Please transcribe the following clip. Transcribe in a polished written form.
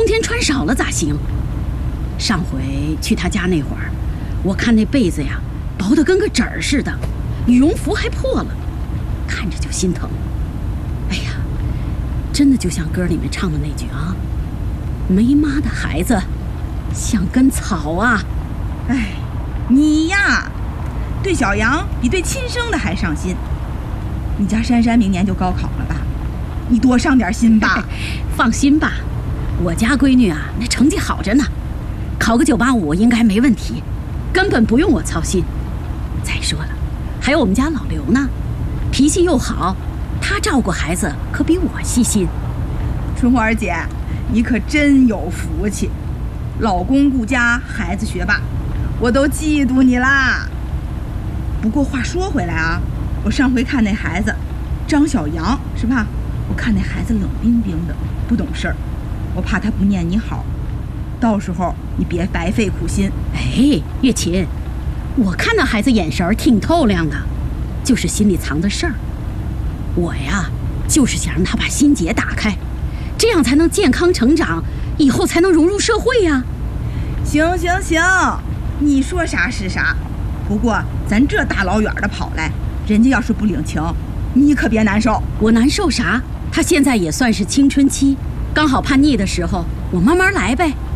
天穿少了咋行？上回去他家那会儿，我看那被子呀，薄得跟个纸儿似的，羽绒服还破了，看着就心疼。哎呀，真的就像歌里面唱的那句啊，没妈的孩子像根草啊。 哎，你呀，对小杨比对亲生的还上心。你家珊珊明年就高考了吧？你多上点心吧。 放心吧，我家闺女啊，那成绩好着呢，考个985应该没问题，根本不用我操心。再说了，还有我们家老刘呢，脾气又好，他照顾孩子可比我细心。 春花姐，你可真有福气，老公顾家，孩子学霸，我都嫉妒你啦。不过话说回来啊，我上回看那孩子张小杨是吧？我看那孩子冷冰冰的，不懂事儿，我怕他不念你好，到时候你别白费苦心。 哎，月琴，我看那孩子眼神挺透亮的，就是心里藏着事儿。我呀，就是想让他把心结打开，这样才能健康成长，以后才能融入社会呀。 行行行，你说啥是啥。不过咱这大老远的跑来，人家要是不领情，你可别难受。 我难受啥？他现在也算是青春期，刚好叛逆的时候，我慢慢来呗。